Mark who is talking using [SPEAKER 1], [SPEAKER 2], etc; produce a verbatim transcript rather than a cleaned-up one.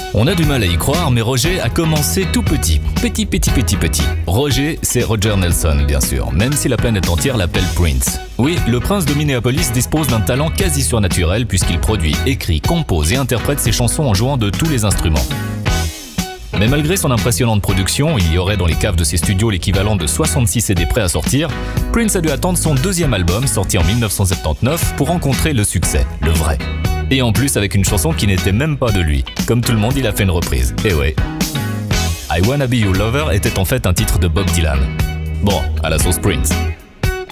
[SPEAKER 1] On a du mal à y croire, mais Roger a commencé tout petit. Petit, petit, petit, petit. Roger, c'est Roger Nelson, bien sûr, même si la planète entière l'appelle Prince. Oui, le prince de Minneapolis dispose d'un talent quasi surnaturel puisqu'il produit, écrit, compose et interprète ses chansons en jouant de tous les instruments. Mais malgré son impressionnante production, il y aurait dans les caves de ses studios l'équivalent de soixante-six C D prêts à sortir, Prince a dû attendre son deuxième album, sorti en mille neuf cent soixante-dix-neuf, pour rencontrer le succès, le vrai. Et en plus avec une chanson qui n'était même pas de lui. Comme tout le monde, il a fait une reprise. Et ouais. I Wanna Be Your Lover était en fait un titre de Bob Dylan. Bon, à la sauce Prince.